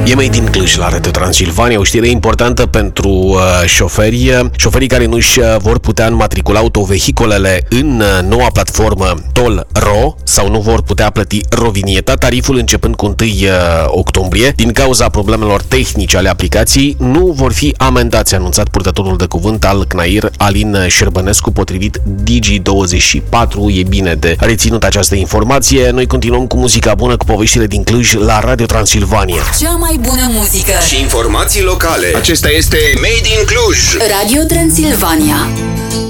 E Made in Cluj la Radio Transilvania, o știre importantă pentru șoferii care nu își vor putea înmatricula autovehicolele în noua platformă Toll.ro sau nu vor putea plăti rovinieta, tariful începând cu 1 octombrie. Din cauza problemelor tehnice ale aplicației, nu vor fi amendați, a anunțat purtătorul de cuvânt al CNAIR, Alin Șerbănescu, potrivit Digi24. E bine de reținut această informație. Noi continuăm cu muzica bună, cu poveștile din Cluj la Radio Transilvania. Cea mai bună muzică și informații locale. Acesta este Made in Cluj. Radio Transilvania.